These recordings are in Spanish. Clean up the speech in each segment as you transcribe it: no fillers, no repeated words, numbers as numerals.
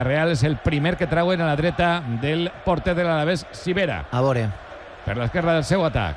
Real és el primer que trauen a la dreta del porter de l'Alavés, Sivera. A veure. Per l'esquerra del seu atac.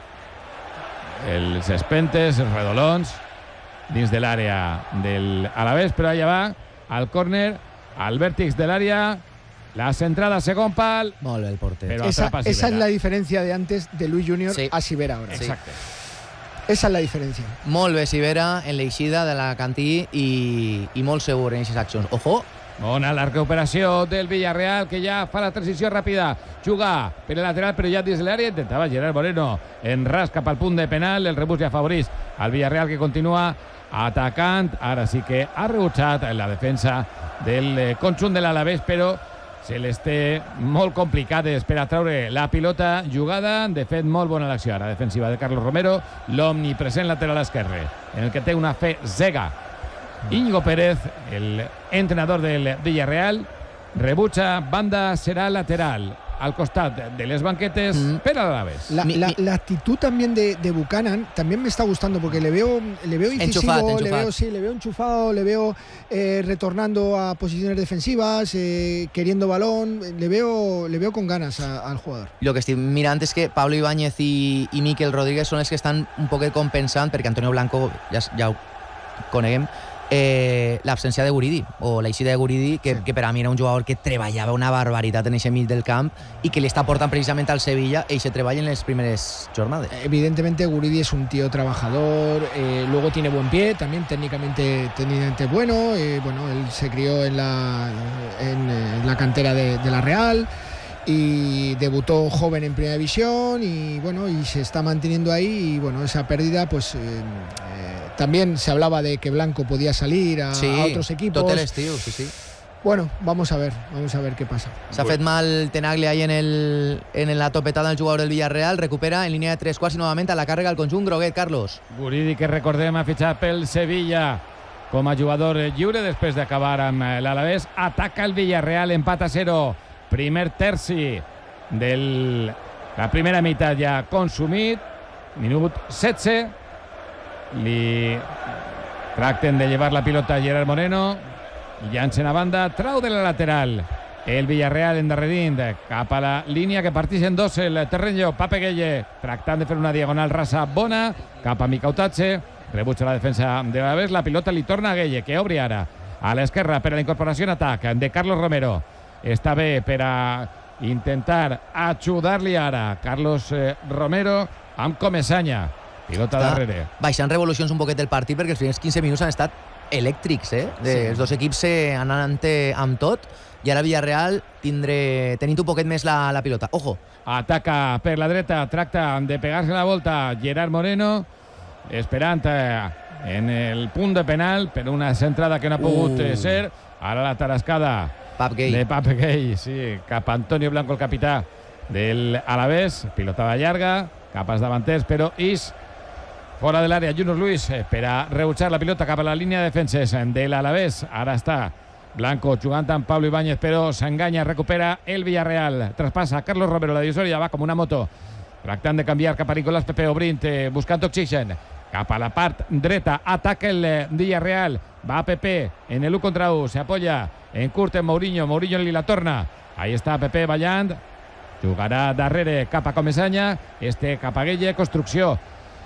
Els espentes, els redolons, dins de l'àrea del Alavés, però allà va, al córner, al vèrtex de l'àrea, la centrada a segon pal. Molt bé el porter. Però Esa atrapa Sivera. es la diferencia de antes de Luis Junior Sí. a Sivera ahora. Exacte. Esa es la diferencia. Molt bé Sivera en l'eixida de la Cantí i molt segur en aquestes accions. Ojo. Bona la recuperació del Villarreal, que ja fa la transició ràpida. Juga per el lateral, però ja dins de l'àrea. Intentava Gerard Moreno en ras cap al punt de penal. El rebús ja afavorís al Villarreal, que continua atacant. Ara sí que ha rebutjat la defensa del conjunt de l'Alavés, però se les té molt complicades per a treure la pilota jugada. De fet, molt bona l'acció ara defensiva de Carlos Romero, l'omnipresent lateral esquerre, en el que té una fe cega. Íñigo Pérez, el entrenador del Villarreal, rebutja, banda será lateral al costat de les banquetes per a l'Alavés. La actitud también de Buchanan también me está gustando, porque le veo incisivo, enchufat. le veo enchufado, le veo retornando a posiciones defensivas, queriendo balón, le veo con ganas al jugador. Lo que estic mirant és que Pablo Ibáñez i Miquel Rodríguez són els que estan un poquet compensant, perquè Antonio Blanco ja ho coneguem, l'absència de Guridi, o l'eixida de Guridi, que per a mi era un jugador que treballava una barbaritat en aquest mig del camp i que li està portant precisament al Sevilla eixe treball en les primeres jornades. Evidentemente Guridi es un tío trabajador, luego tiene buen pie, también técnicamente bueno, bueno, él se crió en la cantera de la Real y debutó joven en Primera División y bueno, y se está manteniendo ahí, y bueno, esa pérdida pues también se hablaba de que Blanco podía salir a otros equipos. Tot l'estiu, sí. Bueno, vamos a ver qué pasa. S'ha fet mal Tenaglia ahí en la topetada del jugador del Villarreal, recupera en línia de 3 quarts i novament a la càrrega el conjunt groguet, Carlos. Guridi, que recordem, ha fitxat pel Sevilla com a jugador lliure després d'acabar amb l'Alavés. Ataca el Villarreal, empat a 0. Primer terci de la primera meitat ja consumit. Minut 16. Li tracten de llevar la pilota a Gerard Moreno. Llancen a banda, trau de la lateral. El Villarreal endarrerint cap a la línia que partix en dos el terreny. Pape Gueye tractant de fer una diagonal rasa bona cap a Micautatge. Rebutja la defensa de l'Alavés. La pilota li torna a Gueye, que obri ara a l'esquerra per a la incorporació en atac de Carlos Romero. Està bé per a intentar ajudar-li ara Carlos Romero amb Comesaña. Pilota darrere. Baixant revolucions un poquet del partit, perquè els primers 15 minuts han estat elèctrics, Els dos equips anant amb tot, i ara Villarreal tenint un poquet més la pilota. Ojo. Ataca per la dreta, tracta de pegar-se la volta Gerard Moreno, esperant en el punt de penal per una centrada que no ha pogut ser. Ara la tarascada de Pape Gueye, sí, cap a Antonio Blanco, el capità del Alavés. Pilotada llarga, cap als davanters, però és fora de l'àrea Yunus Luis per a rebutjar la pilota cap a la línia de defenses de l'Alavés. Ara està Blanco jugant amb Pablo Ibáñez, però s'enganya, recupera el Villarreal. Traspassa Carlos Romero, la divisòria, va com una moto, tractant de canviar cap a Nicolás Pepe Obrint, buscant oxigen. Cap a la part dreta, ataca el Villarreal. Va Pepe en el 1 contra 1, se apoya en curt en Mourinho li la torna. Ahí està Pepe ballant, jugarà darrere cap a Comesaña, cap a Gueye, construcció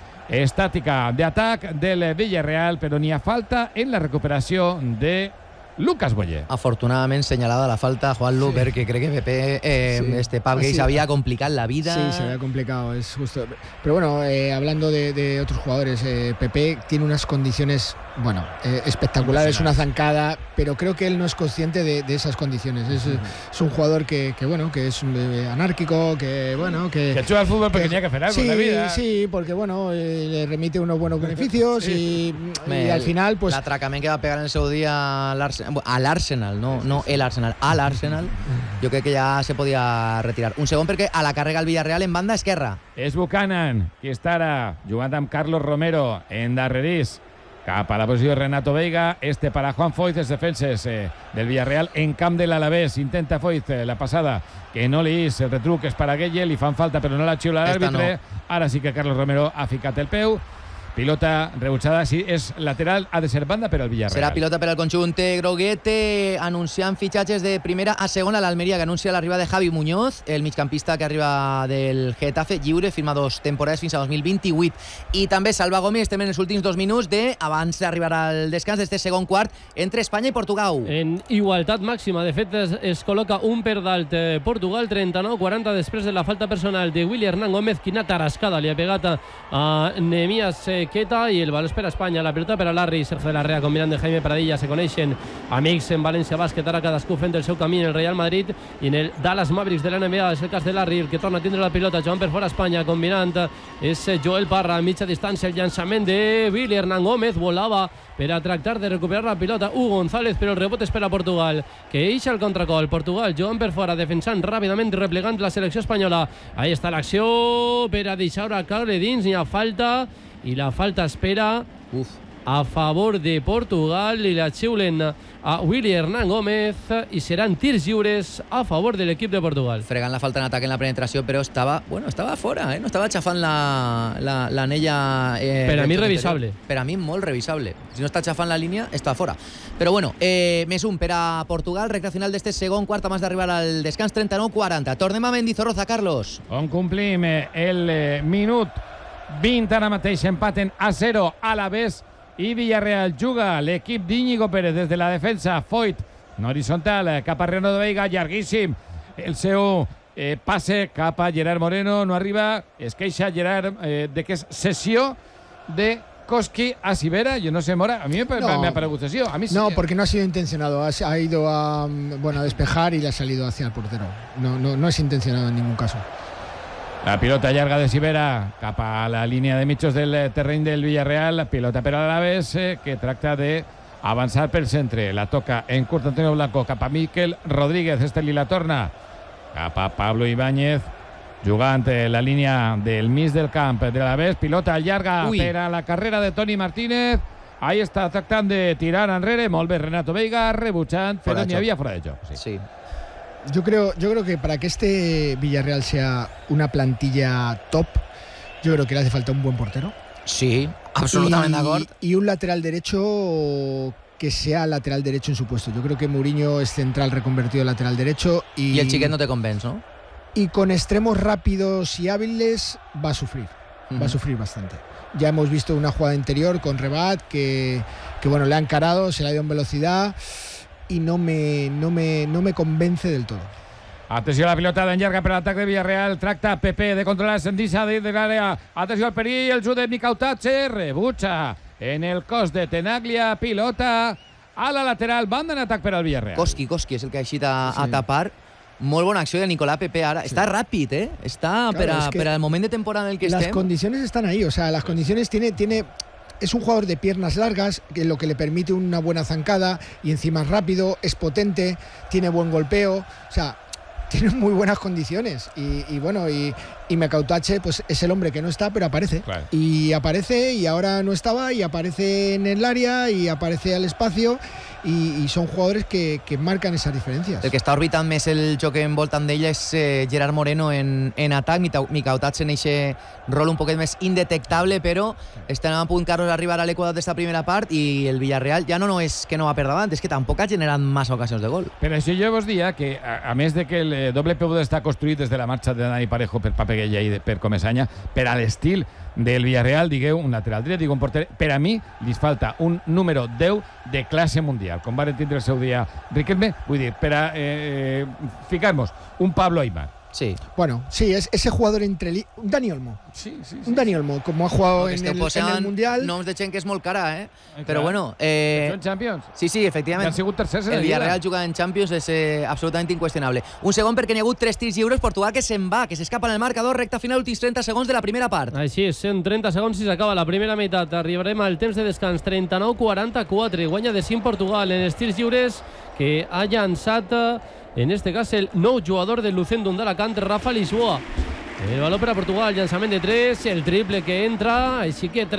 estàtica d'atac del Villarreal, però n'hi ha falta en la recuperació de Lucas Boye. Afortunadament señalada la falta, Juanlu, perquè crec que Pepe, Pape Gueye se había complicado la vida. Sí, se había complicado, es justo. Pero bueno, hablando de otros jugadores, Pepe tiene unas condiciones, bueno, espectaculares, una zancada, pero creo que él no es consciente de esas condiciones. Es un jugador que es anárquico, que juega al fútbol porque tenía que hacer algo en la vida. Sí, porque bueno, le remite unos buenos beneficios y al final, pues... L'atracament que va pegar en el seu dia a l'Arsenal, no el Arsenal, a l'Arsenal, jo crec que ja se podia retirar. Un segon, perquè a la càrrega el Villarreal en banda esquerra. És Buchanan, qui està ara jugant amb Carlos Romero en darrerís. Cap a la posició de Renato Veiga, para Juan Foyth, els defenses del Villarreal en camp de l'Alavés. Intenta Foyth la passada, que no li és, el retruc és per a Gueye, li fan falta però no la xiula l'àrbitre. Ara sí que Carlos Romero ha ficat el peu. pilota rebutjada, si és lateral ha de ser banda per al Villarreal. Serà pilota per al conjunt groguet, anunciant fitxatges de primera a segona. L'Almeria, que anuncia l'arribada de Javi Muñoz, el migcampista que arriba del Getafe, lliure, firma 2 temporades fins a 2028. I també Salva Gómez, estem en els últims 2 minuts abans d'arribar al descans d'este segon quart entre Espanya i Portugal. En igualtat màxima, de fet es col·loca un per dalt Portugal, 39-40 després de la falta personal de Willy Hernán Gómez. Quina tarascada li ha pegat a Nehemías Queta, i el baló és per a Espanya. La pilota per a Larry, Sergio de la Rea combinant de Jaime Pradilla, se coneixen amics en València Bàsquet, ara cadascú fent el seu camí en el Real Madrid i en el Dallas Mavericks de la NBA. És el cas de Larry, el que torna a tindre la pilota, jugant per fora Espanya, combinant és Joel Parra a mitja distància. El llançament de Willy Hernán Gómez, volava per a tractar de recuperar la pilota Hugo González, però el rebot és per a Portugal, que eixa el contracol. Portugal jugant per fora, defensant ràpidament, replegant la selecció espanyola. Ahí està l'acció per a deixar-ho caure dins. N'hi ha falta, i la falta espera a favor de Portugal, i la xiulen a Willy Hernán Gómez, i seran tirs lliures a favor de l'equip de Portugal. Fregant la falta en atac en la penetració, però estava fora, no estava xafant l'anella. Per a mi revisable. Per a mi molt revisable. Si no està xafant la línia, està fora. Però bueno, més un per a Portugal, recta final d'este segon quart abans d'arribar al descans, 39-40. Tornem a Mendizorroza, Carlos. On complim el minut 20, ara mateix empaten a 0 a la vez i Villarreal juga l'equip d'Íñigo Pérez des de la defensa. Foyt, en horitzontal, cap a Reno de Veiga, llarguíssim. El seu passe cap a Gerard Moreno, no arriba. Es queixa Gerard de que és sessió de Koski a Sivera. Yo no sé, Mora, a mí me ha parecido sesión. A mí sí. No, porque no ha sido intencionado. Ha ido a despejar y le ha salido hacia el portero. No es intencionado en ningún caso. La pilota llarga de Sivera cap a la línia de mitjos del terreny del Villarreal. La pilota per a l'Alaves, que tracta d'avançar pel centre. La toca en curt Antonio Blanco cap a Miquel Rodríguez. Este li la torna cap a Pablo Ibáñez, jugant la línia del mig del camp de l'Alaves. Pilota llarga per a la carrera de Toni Martínez. Ahí està tractant de tirar enrere. Molt bé Renato Veiga, rebutjant, però n'hi havia fora de joc. Sí. Yo creo que para que este Villarreal sea una plantilla top, yo creo que le hace falta un buen portero. Sí, absolutamente de acuerdo. Y un lateral derecho que sea lateral derecho en su puesto. Yo creo que Mourinho es central reconvertido en lateral derecho. Y el Chiquet no te convence, ¿no? Y con extremos rápidos y hábiles va a sufrir. Va a sufrir bastante. Ya hemos visto una jugada interior con Rebat que bueno, le ha encarado, se le ha ido en velocidad y no me convence del todo. Atenció a la pilota d'en llarga per l'atac de Villarreal. Tracta Pepe de controlar Sendisa de l'àrea. Atenció al perill, el jut de Mikautatxe. Rebutja en el cos de Tenaglia. Pilota a la lateral. Banda en atac per al Villarreal. Koski és el que ha eixit a tapar. Molt bona acció de Nicolás Pepe ara. Està ràpid, Està claro, per al moment de temporada en el que estem. Las condiciones están ahí, o sea, las condiciones tiene es un jugador de piernas largas, que lo que le permite una buena zancada, y encima es rápido, es potente, tiene buen golpeo, o sea, tiene muy buenas condiciones. Y Mikautatxe pues es el hombre que no está, pero aparece. Claro. Y aparece, y ahora no estaba, y aparece en el área, y aparece al espacio, y son jugadores que marcan esas diferencias. El que està orbitant més el joc envoltant d'ell és Gerard Moreno en atac. Mikautatxe en aquest rol un poquet més indetectable, però estan a punt, Carlos, d'arribar a l'equador d'esta primera part, i el Villarreal ja no és que no va per davant, és que tampoc ha generat massa ocasions de gol. Per això jo vos dia que, a més de que el doble PV està construït des de la marxa de Dani Parejo per Pape Gueye i per Comesaña, per a l'estil del Villarreal, digueu, un lateral dret, digueu un porter. Per a mi, li falta un número 10 de classe mundial, com van entendre el seu dia Riquelme, vull dir, per a ficar-nos un Pablo Aimar. Sí. Bueno, sí, es ese jugador entre... Un Dani Olmo. Sí. Un Dani Olmo, como ha jugado en el Mundial. Noms de gent que és molt cara, Però bueno... ¿En Champions? Sí, efectivament. Han sigut tercers en el Villarreal jugar en Champions és absolutament inqüestionable. Un segon perquè n'hi ha hagut 3 tirs lliures. Portugal que se'n va, que s'escapa en el marcador. Recta final, últims 30 segons de la primera part. Així és, en 30 segons i s'acaba la primera meitat. Arribarem al temps de descans, 39-44. Guanya de 5 Portugal en els tirs lliures que ha llançat, en este cas, el nou jugador del Lucendum d'Alacant, Rafa Lisboa. El baló per a Portugal, llançament de 3, el triple que entra, així que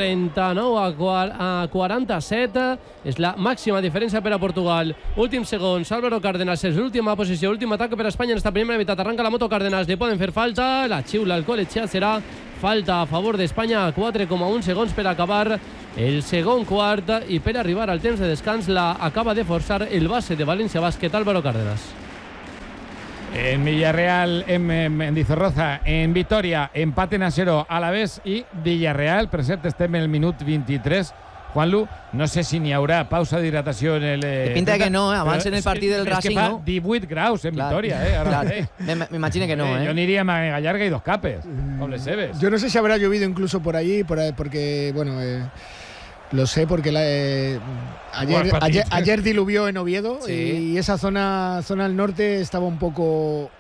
39-47 és la màxima diferència per a Portugal. Últims segons, Álvaro Cárdenas és l'última posició, últim atac per a Espanya en esta primera meitat. Arranca la moto Cárdenas, li poden fer falta, la xiula al col·legiat serà falta a favor d'Espanya, 4,1 segons per acabar el segon quart, i per arribar al temps de descans la acaba de forçar el base de València Bàsquet, Álvaro Cárdenas. En Villarreal, en Mendizorroza, en Vitoria, empaten a 0 Alavés i Villarreal. Per cert, estem en el minut 23. Juanlu, no sé si n'hi haurà pausa d'hidratació en el... Pinta que no, abans en el partit del Racing, no? no? És que fa 18 graus en Vitoria, M'imagino que no, Yo ni iría a Manga Llarga y dos capes, con les seves. Yo no sé si habrá llovido incluso por allí, porque, bueno, lo sé porque ayer diluvió en Oviedo, sí. Y esa zona al norte estaba un poco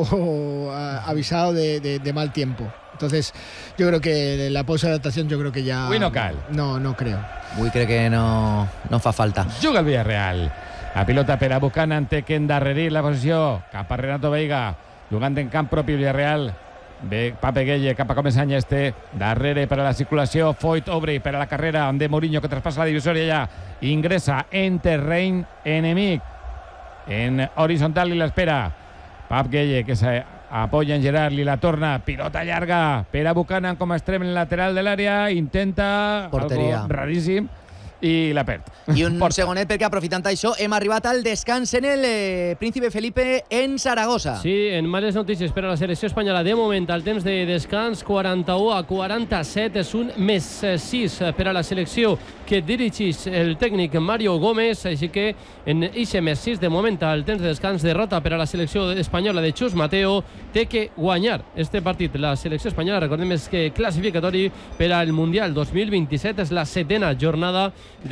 avisado de mal tiempo. Entonces, yo creo que la pausa de adaptación, yo creo que ya... Avui no cal. No creo. Avui crec que no fa falta. Juga el Villarreal. La pilota per a Buchanan, té que endarrerir la posició cap a Renato Veiga, jugant en camp propi Villarreal. Pape Gueye cap a Comesaña, darrere per a la circulació, Foyt obre per a la carrera de Mourinho, que traspassa la divisòria, ja ingressa en terreny enemic, en horitzontal, i l'espera Pap Gueye, que s'apoya en Gerard, li la torna, pilota llarga per a Buchanan com a extrem en lateral de l'àrea, intenta porteria, algo raríssim, i la perd. I un segonet, perquè aprofitant això hem arribat al descans en el Príncipe Felipe en Saragossa. Sí, en males notícies per a la selecció espanyola. De moment, el temps de descans 41-47 és un +6 per a la selecció que dirigeix el tècnic Mario Gómez, així que en eixe +6 de moment el temps de descans, derrota per a la selecció espanyola de Chus Mateo. Té que guanyar este partit. La selecció espanyola, recordem, és que classificatori per al Mundial 2027, és la 7ª jornada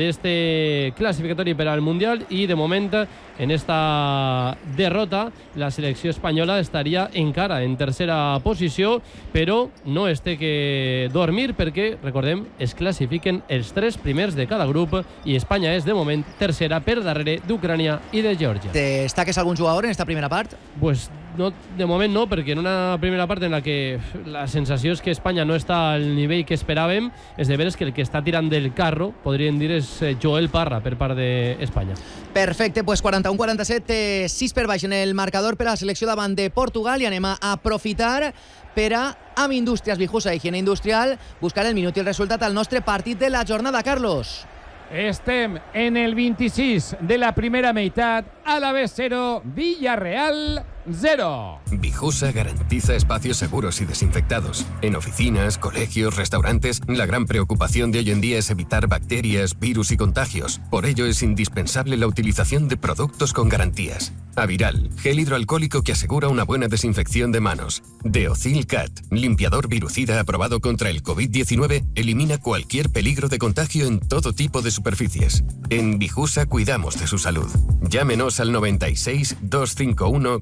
d'este classificatori per al Mundial, i de moment en esta derrota la selecció espanyola estaria encara en tercera posició, però no es té que dormir perquè, recordem, es classifiquen els 3 primers de cada grup i Espanya és de moment tercera per darrere d'Ucrània i de Geòrgia. ¿Destaques algun jugador en esta primera part? Pues no, de moment no, perquè en una primera part en la que la sensació és que Espanya no està al nivell que esperàvem, és de veres que el que està tirant del carro, podríem dir, és Joel Parra per part d'Espanya. Perfecte, pues 41-47, 6 per baix en el marcador per a la selecció davant de Portugal, i anem a aprofitar per a, amb Indústries Vijusa i Higiene Industrial, buscar el minut i el resultat al nostre partit de la jornada, Carlos. Estem en el 26 de la primera meitat, Alavés 0, Villarreal 0. Vijusa garantiza espacios seguros y desinfectados. En oficinas, colegios, restaurantes, la gran preocupación de hoy en día es evitar bacterias, virus y contagios. Por ello es indispensable la utilización de productos con garantías. Aviral, gel hidroalcohólico que asegura una buena desinfección de manos. Deocil Cat, limpiador virucida aprobado contra el COVID-19, elimina cualquier peligro de contagio en todo tipo de superficies. En Vijusa cuidamos de su salud. Llámenos al 96 251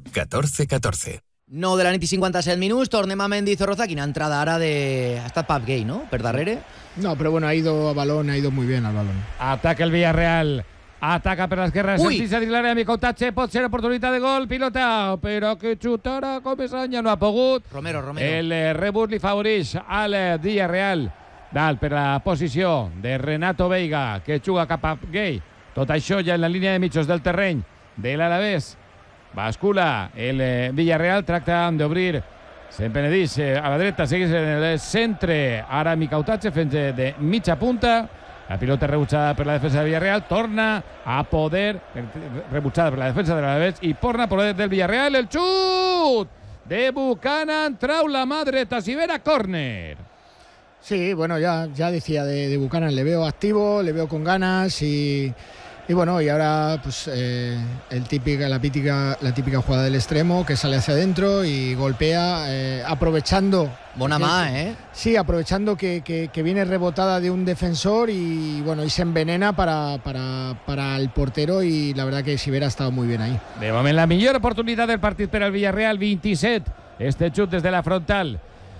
1414. 9 de la nit i 57 minuts, tornem a Mendizorroza. Quina entrada ara de... Ha estat Pap Gay, ¿no? Per darrere. No, pero bueno, ha ido a balón, ha ido muy bien al balón. Ataca el Villarreal. Ataca per l'esquerra, sentís a dir l'àrea, Micoutatge, pot ser oportunitat de gol, pilota, però que xutarà Comesaña, no ha pogut. Romero. El rebut li favoreix al Villarreal. Dalt per la posició de Renato Veiga, que juga cap a Gay. Tot això ja en la línia de mitjos del terreny de l'Alavés. Bascula el Villarreal, tracta d'obrir Sant Benedís a la dreta, segueix en el centre. Ara Micoutatge fent de mitja punta. La pilota rebutjada per la defensa de Villarreal, torna a poder, rebutjada per la defensa de l'Alavés, i torna a poder del Villarreal. El xut de Buchanan, trau la mà dreta, Sivera, córner. Sí, bueno, ya decía de Buchanan, le veo activo, le veo con ganas y bueno, y ahora pues la típica jugada del extremo que sale hacia adentro y golpea, aprovechando. Bona mà, ¿eh? Sí, aprovechando que viene rebotada de un defensor y bueno, y se envenena para el portero, y la verdad que Sivera ha estado muy bien ahí. De moment la millor oportunitat del partit per al Villarreal, 27. Este xut des de la frontal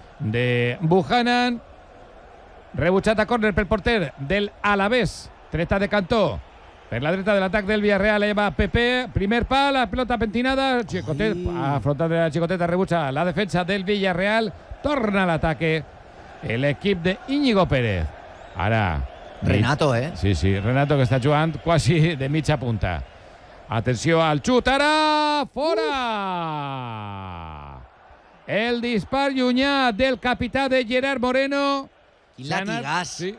de Buchanan. Rebutjat a córner pel porter del Alavés. Treta de cantó. Per la dreta de l'atac del Villarreal, va Pepe, primer pal, la pelota pentinada, Chicotet, afrontant la Chicoteta, rebutja la defensa del Villarreal, torna a l'ataque l'equip de Íñigo Pérez. Ara... Renato, Sí, Renato, que està jugant quasi de mitja punta. Atenció al xut, ara! Fora! El dispar llunyà del capità de Gerard Moreno. Quin latigàs. Sí.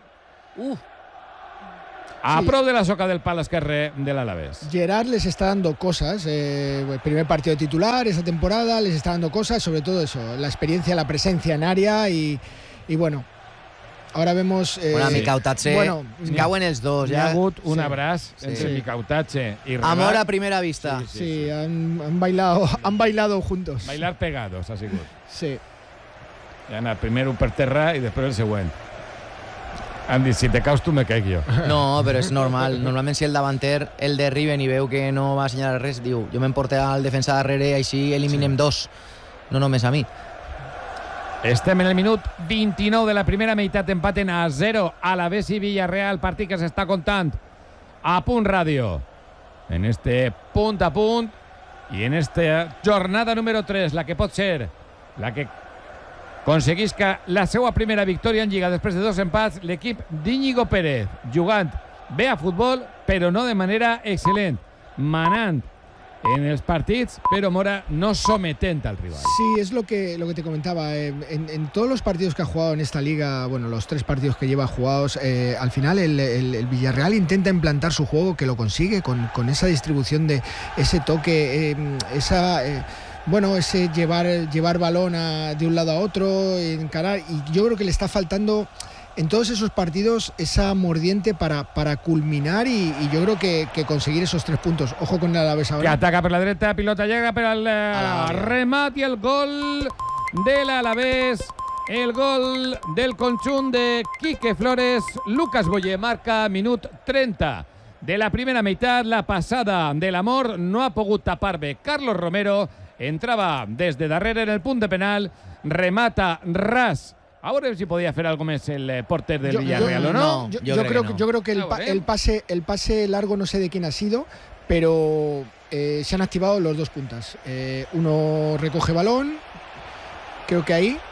A prop de la soca del pal esquerre de l'Alavés. Gerard les está dando cosas. El primer partido titular esa temporada les está dando cosas, sobre todo eso, la experiencia, la presencia en área y bueno, ahora vemos... Micautatge, bueno, cauen els dos. Hi ha hagut un abraç entre Micautatge i Remat. Amor a primera vista. Sí, han bailado juntos. Bailar pegados ha sigut. Sí. Ha anat primer un per terra i després el següent. Han dit, si te caus tu me caic jo. No, però és normal. Normalment si el davanter el derriben i veu que no va assenyalar res, diu, jo m'emporte al defensa darrere i així eliminem dos, no només a mi. Estem en el minut 29 de la primera meitat, empaten a 0 Alavés i Villarreal, partit que s'està contant a Punt Ràdio. En este punt a punt i en esta jornada número 3, la que pot ser, la que aconseguisca la seva primera victòria en Lliga després de 2 empats, l'equip d'Íñigo Pérez, jugant bé a futbol, però no de manera excel·lent, manant en els partits, pero Mora no sometente al rival. Sí, es lo que te comentaba. En todos los partidos que ha jugado en esta liga, bueno, los 3 partidos que lleva jugados, al final el Villarreal intenta implantar su juego, que lo consigue con esa distribución de ese toque, ese llevar balón de un lado a otro, encarar, y yo creo que le está faltando en todos esos partidos esa mordiente para culminar y yo creo que conseguir esos 3 puntos. Ojo con el Alavés ahora. Que ataca por la derecha, pilota llega, pero el remate y el gol del Alavés. El gol del conjunt de Quique Flores. Lucas Boye marca minut 30 de la primera meitat. La passada de l'amor no ha pogut tapar bé Carlos Romero. Entrava des de darrere en el punt de penal. Remata ras. A veure si podia fer algo més el porter del Villarreal, ¿o no? Yo creo que el pase largo no sé de quién ha sido, pero se han activado los 2 puntas. Uno recoge balón, creo que ahí.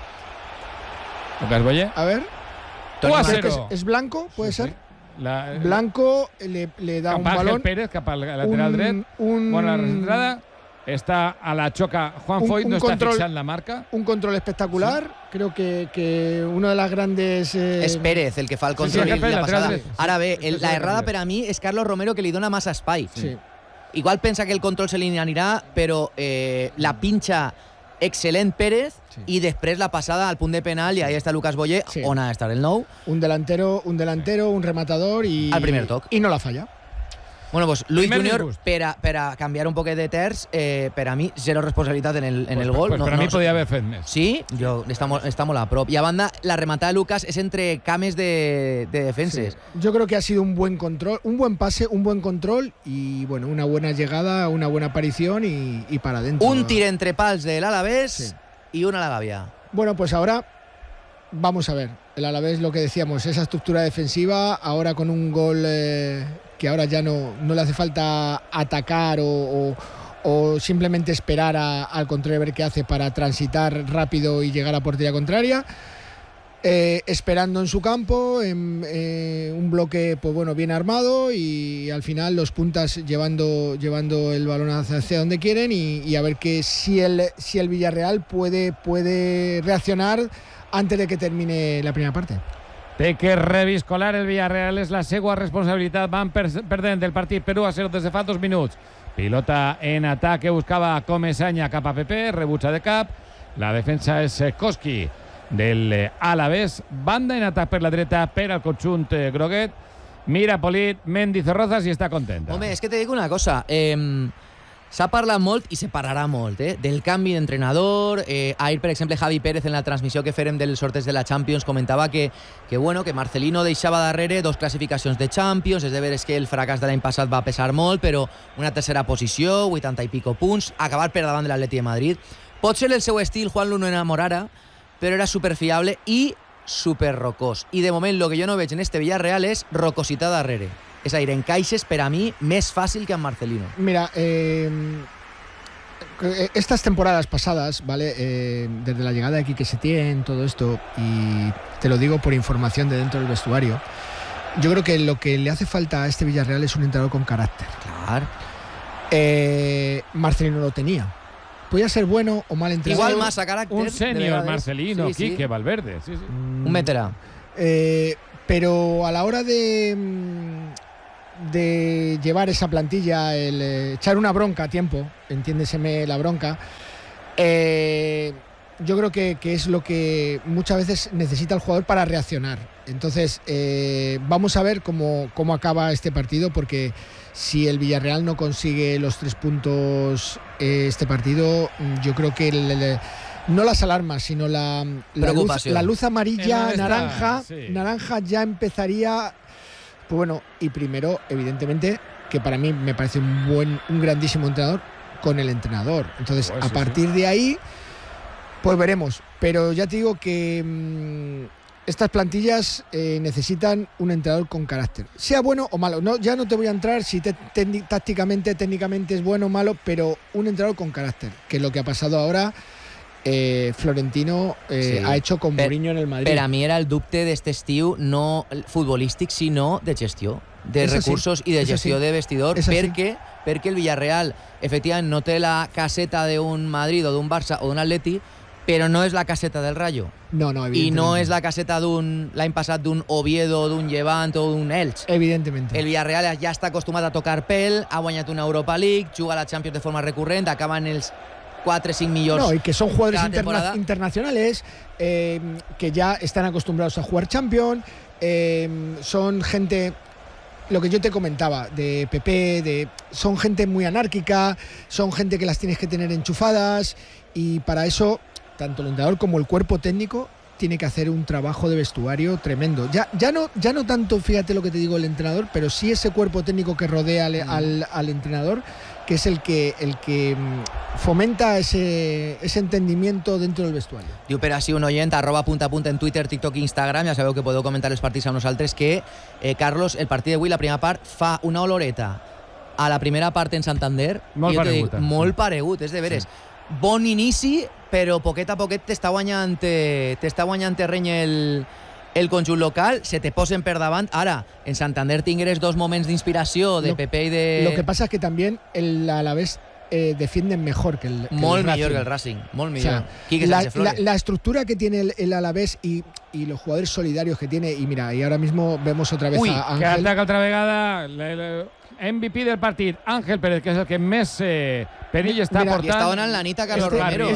Lucas Boye. A ver. ¿Es Blanco? ¿Puede ser? Blanco le da un balón. Pérez, cap al lateral dret. Bueno, la recentrada. Está a la choca Juan Foyt, no está fixant la marca. Un control espectacular. Sí. Creo que una de las grandes... És Pérez el que fa el control i la passada. Ara bé, la errada per a mi és Carlos Romero, que li dona massa espai. Sí. Igual pensa que el control se li anirà, però la pinxa excel·lent Pérez i després la passada al punt de penal i ahí està Lucas Boye, on ha d'estar el nou. Un delantero, un rematador i... Al primer toc. I no la falla. Bueno, pues Luis Junior, per a canviar un poquet de terç, per a mi, zero responsabilitat en el gol. Pues per a mi podia haver fet més. Sí, està molt a prop. I a banda, la rematada de Lucas és entre cames de defenses. Sí. Yo creo que ha sido un buen control, un buen pase, un buen control y, bueno, una buena llegada, una buena aparición y para adentro. Un tir entre pals del Alavés y una a la Gavia. Bueno, pues ahora vamos a ver. El Alavés, lo que decíamos, esa estructura defensiva, ahora con un gol... que ahora ya no le hace falta atacar o simplemente esperar al contrario, ver qué hace para transitar rápido y llegar a portería contraria, esperando en su campo, en un bloque pues bueno, bien armado y al final los puntas llevando el balón hacia donde quieren y a ver que si el Villarreal puede reaccionar antes de que termine la primera parte. Té que reviscolar el Villarreal, és la seva responsabilitat. Van perdent el partit per 1-0 des de fa 2 minuts. Pilota en atac que buscava Comesaña cap a Pepe, rebutja de cap. La defensa és Koski del Alavés. Banda en atac per la dreta per al conjunt groguet. Mira Polit, Mendizorroza si està contenta. Home, és que te dic una cosa. S'ha parlat molt i se parlarà molt del canvi d'entrenador. Ahir, per exemple, Javi Pérez en la transmissió que fèrem del sorteig de la Champions comentava que Marcelino deixava darrere 2 classificacions de Champions, és de veres que el fracàs de l'any passat va pesar molt, però una tercera posició, 80 i pico punts, acabar per davant de l'Atleti de Madrid. Potser el seu estil Juanlu no enamorara, però era superfiable i superrocós. I de moment el que jo no veig en este Villarreal és rocositat darrere. Es decir, encaixes per a mí més fácil que en Marcelino. Mira, estas temporadas pasadas, ¿vale? Desde la llegada de Quique Setién, todo esto, y te lo digo por información de dentro del vestuario, yo creo que lo que le hace falta a este Villarreal es un entrenador con carácter. Claro. Marcelino lo tenía. podía ser bueno o mal entrenador. Igual más a carácter. Un senior Marcelino, Sí, sí. Quique Valverde. Sí, sí. Un veterano. Pero a la hora de llevar esa plantilla, el echar una bronca a tiempo, entiéndeseme la bronca, yo creo que es lo que muchas veces necesita el jugador para reaccionar. Entonces, vamos a ver cómo acaba este partido, porque si el Villarreal no consigue los 3 puntos este partido, yo creo que no las alarmas, sino la luz amarilla, naranja ya empezaría. Pues bueno, y primero, evidentemente, que para mí me parece un grandísimo entrenador con el entrenador. Entonces, Pues a partir de ahí, pues veremos. Pero ya te digo que estas plantillas necesitan un entrenador con carácter. Sea bueno o malo. Ya no te voy a entrar si tácticamente, técnicamente es bueno o malo, pero un entrenador con carácter, que es lo que ha pasado ahora. Florentino ha hecho con Mourinho en el Madrid. Per a mi era el dubte d'este estiu no futbolístic, sinó de gestió, de recursos i de gestió de vestidor, perquè el Villarreal efectivament no té la caseta d'un Madrid o d'un Barça o d'un Atleti, però no és la caseta del Rayo. No, I no és la caseta l'any passat d'un Oviedo, d'un Llevant o d'un Elx. Evidentemente. El Villarreal ja està acostumat a tocar pèl, ha guanyat una Europa League, juga a la Champions de forma recurrent, acaben els 4-5 millones. No, y que son jugadores internacionales que ya están acostumbrados a jugar Champions, son gente, lo que yo te comentaba, de PP, son gente muy anárquica, son gente que las tienes que tener enchufadas, y para eso, tanto el entrenador como el cuerpo técnico tiene que hacer un trabajo de vestuario tremendo. Ya no tanto, fíjate lo que te digo, el entrenador, pero sí ese cuerpo técnico que rodea al entrenador, que es el que fomenta ese entendimiento dentro del vestuario. Diu per així un oient, @puntapunta en Twitter, TikTok i Instagram, ja sabeu que podeu comentar els partits amb nosaltres, que Carlos, el partit d'avui, la primera part, fa una oloreta a la primera part en Santander, molt paregut, molt paregut, és de veres. Sí. Bon inici, però poquet a poquet t'està guanyant terreny el conjunt local, se te posen per davant. Ara, en Santander tingueres 2 moments d'inspiració de Pepe y de... Lo que pasa es que también el Alavés defienden mejor que el molt Racing. millor que el Racing, molt millor. O sea, la estructura que tiene el Alavés y los jugadores solidarios que tiene, y mira, y ahora mismo vemos otra vez a Ángel. Que ataca otra vegada MVP del partit, Ángel Pérez, que és el que més perill està portant. I està donant la nit a Carlos Romero.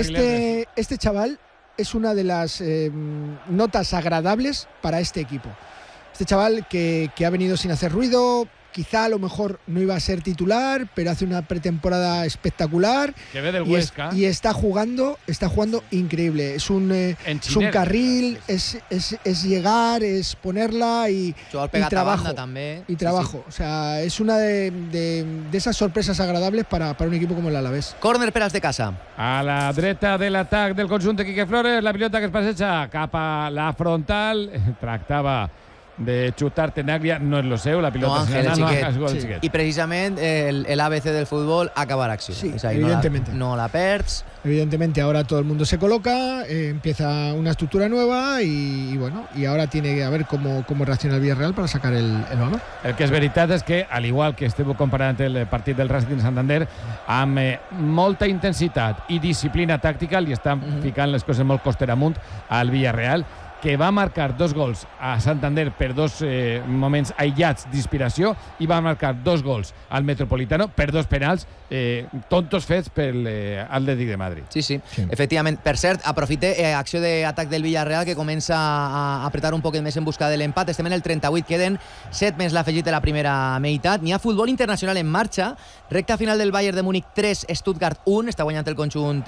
Este chaval es una de las notas agradables para este equipo. Este chaval que ha venido sin hacer ruido, quizá a lo mejor no iba a ser titular, pero hace una pretemporada espectacular. Que ve del Huesca. Y está jugando increíble. Es un carril, es llegar, es ponerla y trabajo. Y trabajo. Sí. O sea, es una de esas sorpresas agradables para un equipo como el Alavés. Córner per als de casa. A la dreta de l'atac del conjunt de Quique Flores, la pilota que es passeja cap a la frontal. Tractava de chutar Tenaglia, no es lo seu, la pilota y precisamente el ABC del fútbol acabar acción. Sí, evidentemente. No la perds. Evidentemente ahora todo el mundo se coloca, empieza una estructura nueva y bueno, y ahora tiene que ver cómo reacciona el Villarreal para sacar el balón. El que és veritat és que, al igual que esteu comparant el partit del Racing Santander, amb molta intensitat i disciplina tàctica li estan ficant les coses molt coster amunt al Villarreal, que va marcar 2 gols a Santander per 2 moments aïllats d'inspiració i va marcar 2 gols al Metropolitano per 2 penals tontos fets per l'Atlètic de Madrid. Sí. Efectivament. Per cert, aprofite acció d'atac del Villarreal que comença a apretar un poquet més en busca de l'empat. Estem en el 38, queden 7 més l'afegit de la primera meitat. N'hi ha futbol internacional en marxa. Recta final del Bayern de Múnich 3, Stuttgart 1. Està guanyant el conjunt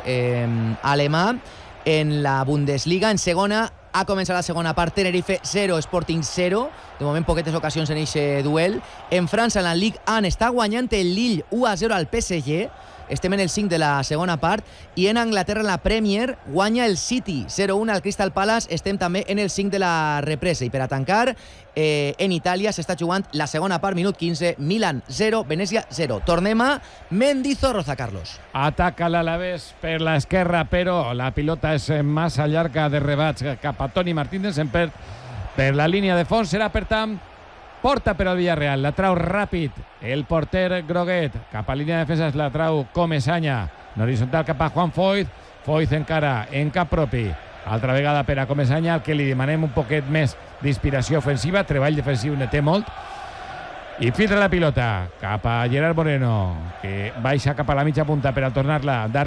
alemà. En la Bundesliga, en segona, ha començat la segona part, Tenerife 0, Sporting 0, de moment poquetes ocasions en aquest duel. En França, en la Ligue 1, està guanyant el Lille 1-0 al PSG, estem en el 5 de la segona part, i en Anglaterra, en la Premier, guanya el City 0-1 al Crystal Palace, estem també en el 5 de la represa. I per a tancar, en Itàlia s'està jugant la segona part, minut 15, Milan 0, Venècia 0. Tornem a Mendizorroza, Carlos. Ataca l'Alavés per l'esquerra, però la pilota és massa llarga de rebats cap a Toni Martínez, en perd per la línia de fons, serà per tant porta per al Villarreal, la trau ràpid el porter Groguet, cap a línia de defensa la trau Comesaña, en horitzontal cap a Juan Foyth. Foyth encara en cap propi. Altra vegada per a Comesaña, al que li demanem un poquet més d'inspiració ofensiva. Treball defensiu ne té molt. I filtra la pilota cap a Gerard Moreno, que baixa cap a la mitja punta per a tornar-la